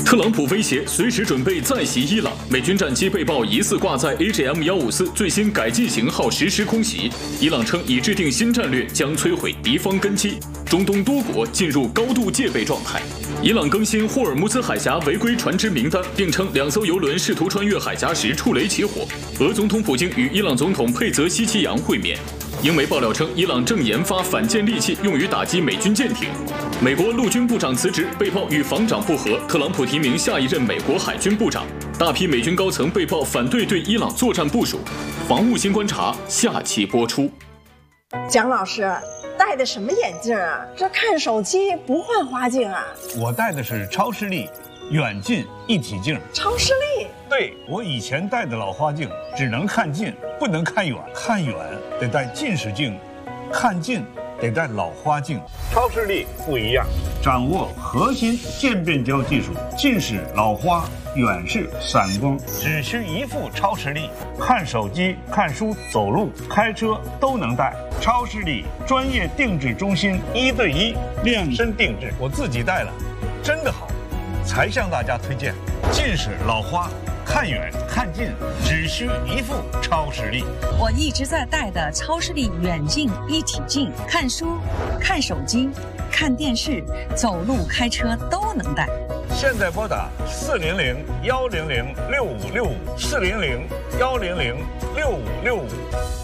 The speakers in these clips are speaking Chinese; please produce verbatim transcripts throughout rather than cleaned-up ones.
特朗普威胁随时准备再袭伊朗，美军战机被曝疑似挂载 A G M 一五四最新改进型号实施空袭。伊朗称已制定新战略，将摧毁敌方根基。中东多国进入高度戒备状态。伊朗更新霍尔木兹海峡违规船只名单，并称两艘油轮试图穿越海峡时触雷起火。俄总统普京与伊朗总统佩泽希奇扬会面。英媒爆料称，伊朗正研发反舰利器，用于打击美军舰艇。美国陆军部长辞职，被曝与防长不和，特朗普提名下一任美国海军部长。大批美军高层被曝反对对伊朗作战部署。防务新观察下期播出。 蒋老师戴的什么眼镜啊？这看手机不换花镜啊？ 我戴的是超视力远近一体镜。 超视力？ 对，我以前戴的老花镜只能看近，不能看远，看远得戴近视镜，看近得戴老花镜。超视力不一样，掌握核心渐变焦技术，近视、老花、远视、散光，只需一副超视力，看手机、看书、走路、开车都能戴。超视力专业定制中心，一对一量身定制，我自己戴了，真的好，才向大家推荐。近视、老花，看远看近只需一副超视力。 我一直在戴的超视力远近一体镜，看书、看手机、看电视、走路、开车都能戴。 现在拨打四零零幺零零六五六五四零零幺零零六五六五。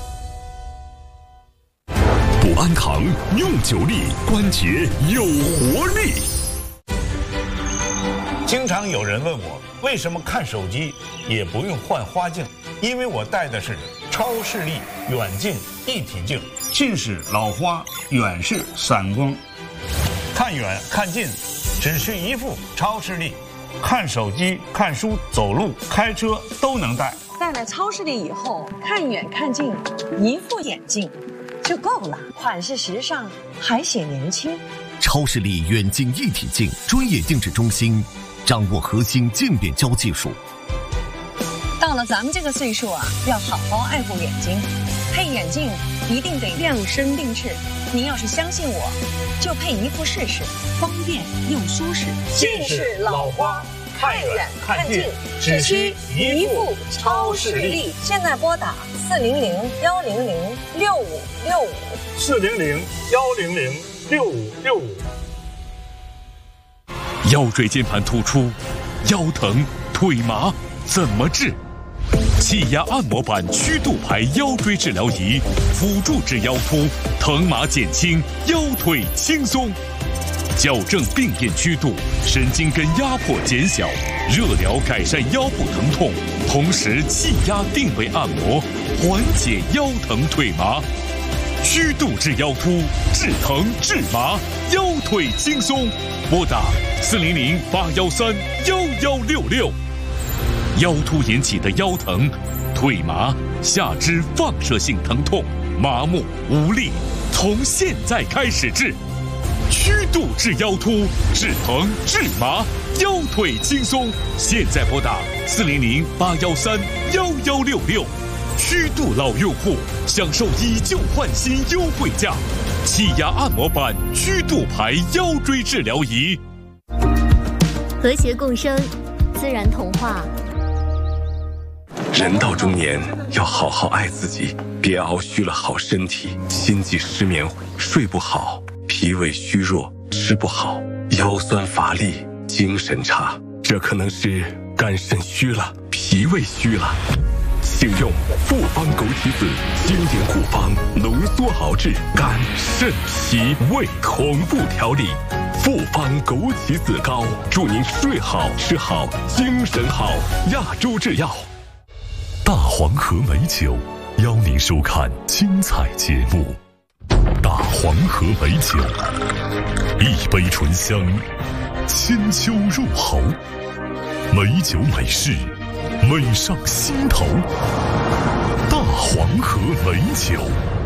补安堂用久力，关节有活力。 经常有人问我，为什么看手机也不用换花镜？因为我戴的是超视力远近一体镜，近视、老花、远视、散光，看远看近只需一副超视力，看手机、看书、走路、开车都能戴。 戴了超视力以后，看远看近一副眼镜就够了，款式时尚还显年轻。 超视力远近一体镜专业定制中心，掌握核心渐变焦技术。 到了咱们这个岁数啊，要好好爱护眼睛，配眼镜一定得量身定制。您要是相信我，就配一副试试，方便又舒适。 近视、老花，看远看近只需一副超视力。 现在拨打四零零幺零零六五六五四零零幺零零六五六五。 腰椎间盘突出、腰疼、腿麻怎么治？气压按摩板曲度牌腰椎治疗仪，辅助治腰突，疼麻减轻，腰腿轻松。矫正病变曲度，神经根压迫减小，热疗改善腰部疼痛，同时气压定位按摩，缓解腰疼腿麻。曲度治腰突，治疼治麻，腰腿轻松。拨打四零零八幺三幺幺六六。腰突引起的腰疼、腿麻、下肢放射性疼痛、麻木无力，从现在开始治。曲度治腰突，治疼治麻，腰腿轻松。现在拨打四零零八幺三幺幺六六。曲度老用户享受以旧换新优惠价，气压按摩板曲度牌腰椎治疗仪。 和谐共生，自然童话。 人到中年要好好爱自己，别熬虚了好身体，心悸失眠，睡不好，脾胃虚弱，吃不好，腰酸乏力，精神差，这可能是肝肾虚了，脾胃虚了。请用复方枸杞子经典护方浓缩熬制肝肾脾胃同步调理，复方枸杞子膏，祝您睡好吃好精神好。亚洲制药。 大黄河美酒邀您收看精彩节目。大黄河美酒，一杯醇香，千秋入喉，美酒美事，美上心头。大黄河美酒。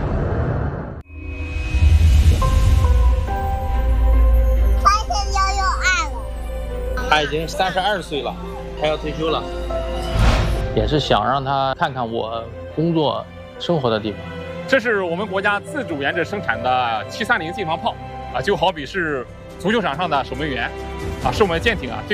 他现在有爱了， 他已经三十二岁了，他要退休了，也是想让他看看我工作生活的地方。 这是我们国家自主研制生产的七三零近防炮啊，就好比是足球场上的守门员啊，是我们舰艇啊。